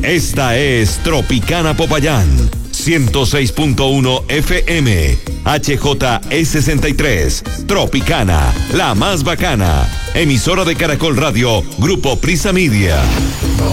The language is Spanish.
Esta es Tropicana Popayán, 106.1 FM, HJE63, Tropicana, la más bacana. Emisora de Caracol Radio, Grupo Prisa Media.